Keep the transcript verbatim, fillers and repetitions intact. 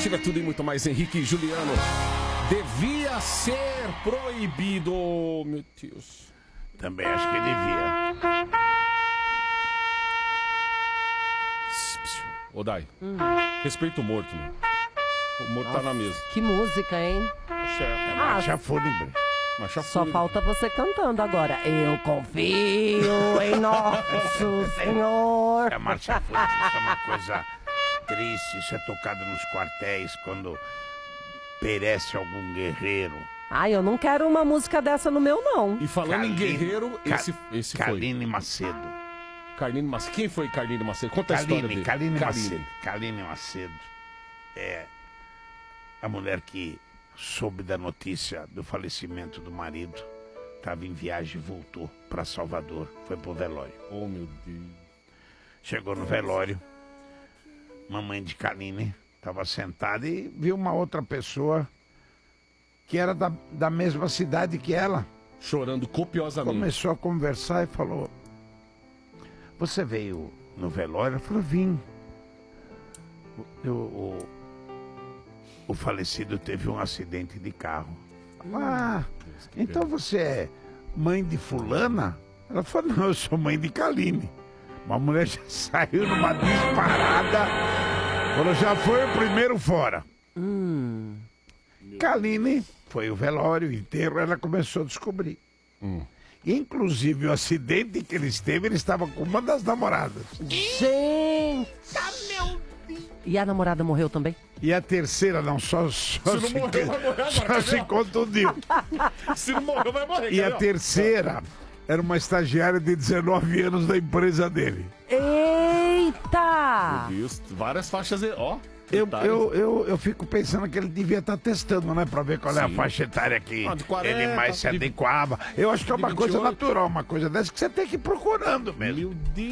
Expectativa, tudo e muito mais. Henrique e Juliano. Devia ser proibido. Meu Deus. Também acho que devia. Ô, Dai, hum. respeita o morto, meu. O morto Nossa, tá na mesa. Que música, hein? É marcha fúnebre. Marcha Só fúnebre. falta você cantando agora. Eu confio em nosso Senhor. É marcha fúnebre, isso é uma coisa triste. Isso é tocado nos quartéis quando perece algum guerreiro. Ai, eu não quero uma música dessa no meu, não. E falando Carline, em guerreiro, esse, esse Carline foi. Macedo. Carline Macedo. Quem foi Carline Macedo? Conta a história dele. Carline Macedo. Carline Macedo é a mulher que soube da notícia do falecimento do marido. Estava em viagem e voltou para Salvador. Foi pro velório. Oh, meu Deus. Chegou no velório. Mamãe de Carline estava sentada e viu uma outra pessoa que era da, da mesma cidade que ela. Chorando copiosamente. Começou a conversar e falou: você veio no velório? Ela falou: vim. O, o, o falecido teve um acidente de carro. Ah, então você é mãe de fulana? Ela falou: não, eu sou mãe de Carline. Uma mulher já saiu numa disparada. Falou: já foi o primeiro fora. Hum. Carline foi o velório, o enterro, ela começou a descobrir. Hum. Inclusive o acidente que eles teve, ele estava com uma das namoradas. Gente! E a namorada morreu também? E a terceira não, só, só, Se não se, morreu, vai morrer agora, só tá se vendo? contundiu. Se não morreu, vai morrer. E a Gabriel. terceira era uma estagiária de dezenove anos da empresa dele. Eita! Meu Deus, várias faixas, ó. Eu, detalhes. eu, eu, eu fico pensando que ele devia estar testando, né? Pra ver qual é a Sim. faixa etária que Ah, de quarenta, ele mais se de- adequava. Eu acho que é de uma coisa vinte e oito. natural, uma coisa dessa que você tem que ir procurando mesmo. Meu Deus.